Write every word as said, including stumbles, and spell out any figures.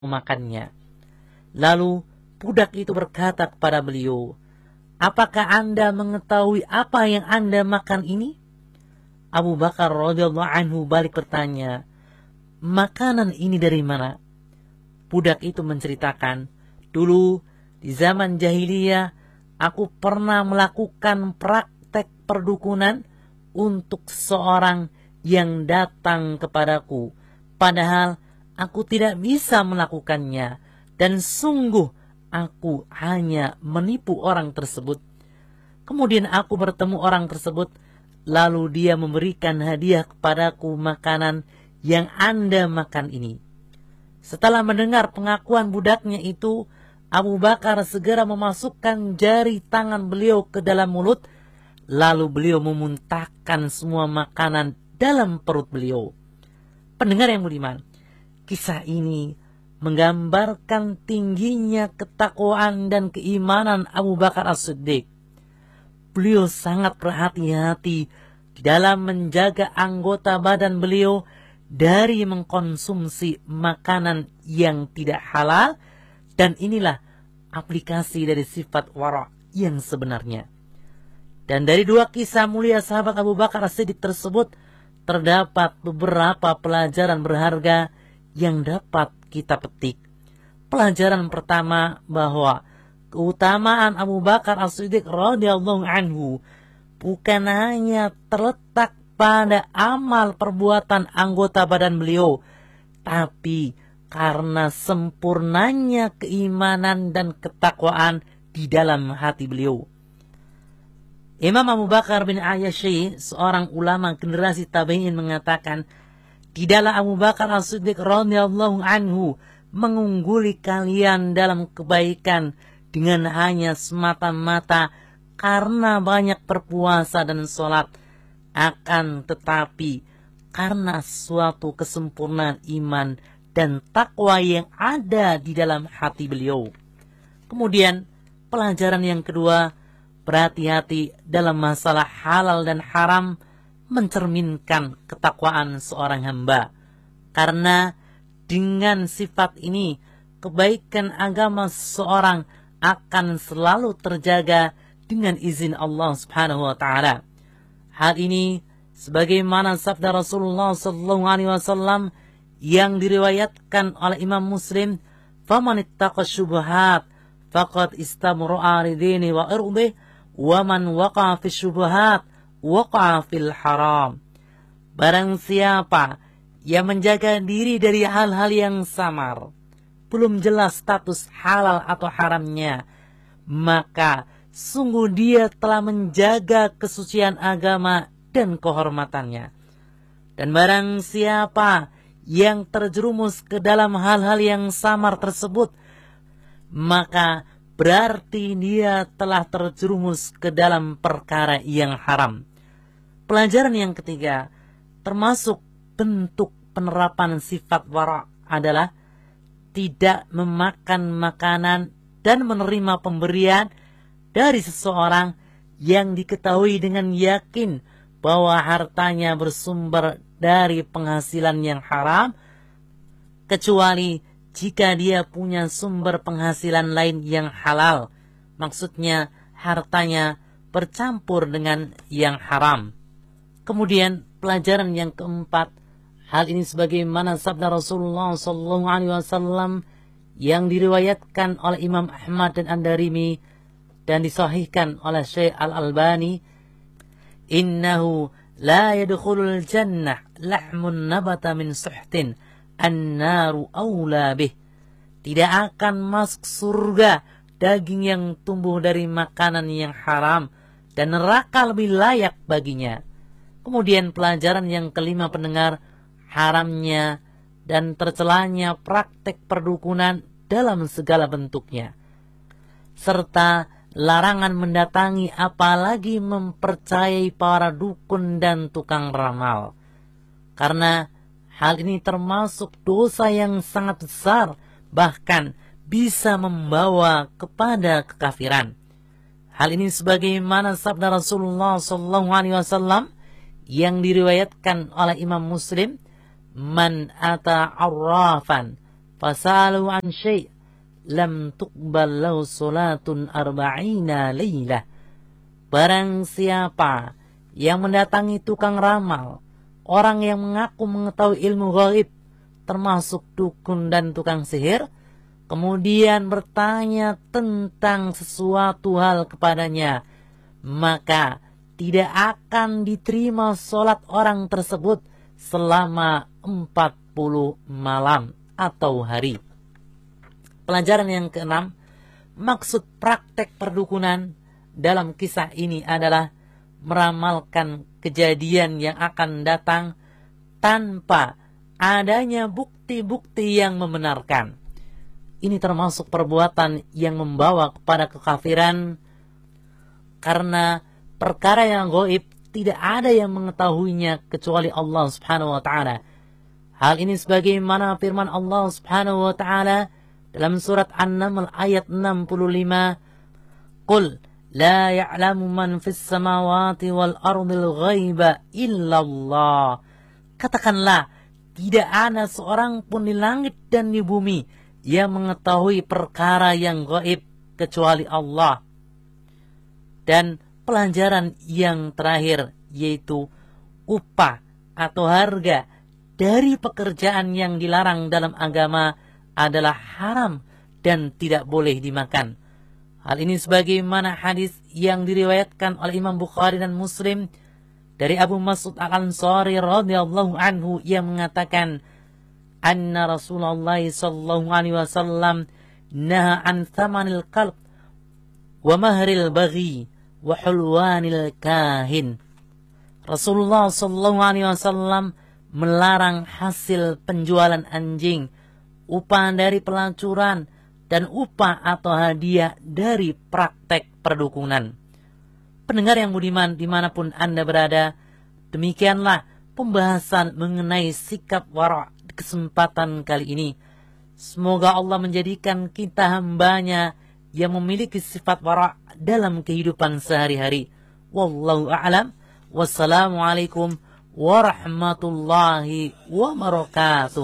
memakannya. Lalu budak itu berkata kepada beliau, "Apakah Anda mengetahui apa yang Anda makan ini?" Abu Bakar radhiyallahu anhu balik bertanya, "Makanan ini dari mana?" Budak itu menceritakan, "Dulu di zaman jahiliyah aku pernah melakukan praktek perdukunan untuk seorang yang datang kepadaku, padahal aku tidak bisa melakukannya, dan sungguh aku hanya menipu orang tersebut. Kemudian aku bertemu orang tersebut, lalu dia memberikan hadiah kepadaku makanan yang Anda makan ini." Setelah mendengar pengakuan budaknya itu, Abu Bakar segera memasukkan jari tangan beliau ke dalam mulut, lalu beliau memuntahkan semua makanan dalam perut beliau. Pendengar yang budiman, kisah ini menggambarkan tingginya ketakwaan dan keimanan Abu Bakar As-Siddiq. Beliau sangat berhati-hati di dalam menjaga anggota badan beliau dari mengkonsumsi makanan yang tidak halal, dan inilah aplikasi dari sifat wara' yang sebenarnya. Dan dari dua kisah mulia sahabat Abu Bakar As-Siddiq tersebut terdapat beberapa pelajaran berharga yang dapat kita petik. Pelajaran pertama, bahwa keutamaan Abu Bakar As-Siddiq radhiyallahu anhu bukan hanya terletak pada amal perbuatan anggota badan beliau, tapi karena sempurnanya keimanan dan ketakwaan di dalam hati beliau. Imam Abu Bakar bin Ayyashi, seorang ulama generasi tabi'in, mengatakan, "Tidaklah Abu Bakar As-Siddiq radhiyallahu anhu mengungguli kalian dalam kebaikan dengan hanya semata-mata karena banyak berpuasa dan sholat, akan tetapi karena suatu kesempurnaan iman dan takwa yang ada di dalam hati beliau." Kemudian pelajaran yang kedua, berhati-hati dalam masalah halal dan haram mencerminkan ketakwaan seorang hamba. Karena dengan sifat ini, kebaikan agama seseorang akan selalu terjaga dengan izin Allah Subhanahu wa taala. Hal ini sebagaimana sabda Rasulullah sallallahu alaihi wasallam yang diriwayatkan oleh Imam Muslim, "Faman ittaqa syubhat faqad istamra'a ridini wa irdi, wa man waqa'a fi syubhat waqa'a fil haram." Barang siapa yang menjaga diri dari hal-hal yang samar, belum jelas status halal atau haramnya, maka sungguh dia telah menjaga kesucian agama dan kehormatannya. Dan barang siapa yang terjerumus ke dalam hal-hal yang samar tersebut, maka berarti dia telah terjerumus ke dalam perkara yang haram. Pelajaran yang ketiga, termasuk bentuk penerapan sifat wara' adalah tidak memakan makanan dan menerima pemberian dari seseorang yang diketahui dengan yakin bahwa hartanya bersumber dari penghasilan yang haram, kecuali jika dia punya sumber penghasilan lain yang halal. Maksudnya hartanya bercampur dengan yang haram. Kemudian pelajaran yang keempat, hal ini sebagaimana sabda Rasulullah sallallahu alaihi wasallam yang diriwayatkan oleh Imam Ahmad dan An-Darimi dan disahihkan oleh Syekh Al-Albani, "Innahu la yadkhulul jannah lahmun nabata min suhtin, an-naru awla bih." Tidak akan masuk surga daging yang tumbuh dari makanan yang haram, dan neraka lebih layak baginya. Kemudian pelajaran yang kelima, pendengar, haramnya dan tercelanya praktek perdukunan dalam segala bentuknya, serta larangan mendatangi apalagi mempercayai para dukun dan tukang ramal. Karena hal ini termasuk dosa yang sangat besar, bahkan bisa membawa kepada kekafiran. Hal ini sebagaimana sabda Rasulullah sallallahu alaihi wasallam yang diriwayatkan oleh Imam Muslim, "Man ata arrafan fasalu an syai' lam tuqbal lahu salatun arba'ina lailah. Barang siapa yang mendatangi tukang ramal, orang yang mengaku mengetahui ilmu gaib, termasuk dukun dan tukang sihir, kemudian bertanya tentang sesuatu hal kepadanya, maka tidak akan diterima sholat orang tersebut selama empat puluh malam atau hari. Pelajaran yang keenam, maksud praktek perdukunan dalam kisah ini adalah meramalkan kejadian yang akan datang tanpa adanya bukti-bukti yang membenarkan. Ini termasuk perbuatan yang membawa kepada kekafiran, karena perkara yang gaib tidak ada yang mengetahuinya kecuali Allah Subhanahu wa taala. Hal ini sebagaimana firman Allah Subhanahu wa taala dalam surat An-Naml ayat enam puluh lima, "Qul la ya'lamu man fis samawati wal ardil ghaiba illallah." Katakanlah, tidak ada seorang pun di langit dan di bumi yang mengetahui perkara yang gaib kecuali Allah. Dan pelajaran yang terakhir, yaitu upah atau harga dari pekerjaan yang dilarang dalam agama adalah haram dan tidak boleh dimakan. Hal ini sebagaimana hadis yang diriwayatkan oleh Imam Bukhari dan Muslim dari Abu Mas'ud Al-Ansari radhiyallahu anhu yang mengatakan, anna Rasulullah sallallahu alaihi wasallam naha an thamanil qalb wa mahril baghi wa hulwanil kahin. Rasulullah sallallahu alaihi wasallam melarang hasil penjualan anjing, upah dari pelacuran, dan upah atau hadiah dari praktek perdukunan. Pendengar yang budiman dimanapun Anda berada, demikianlah pembahasan mengenai sikap wara' di kesempatan kali ini. Semoga Allah menjadikan kita hambanya yang memiliki sifat wara' dalam kehidupan sehari-hari. Wallahu a'lam. Wassalamualaikum warahmatullahi wabarakatuh.